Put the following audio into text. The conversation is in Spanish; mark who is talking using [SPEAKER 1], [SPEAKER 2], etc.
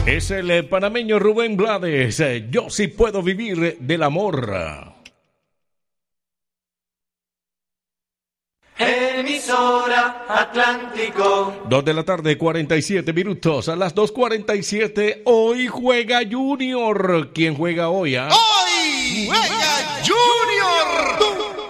[SPEAKER 1] Es el panameño Rubén Blades. Yo sí puedo vivir del amor.
[SPEAKER 2] Emisora Atlántico.
[SPEAKER 1] 2 de la tarde, 47 minutos. A las 2:47, hoy juega Junior. ¿Quién juega hoy?
[SPEAKER 3] ¡Hoy juega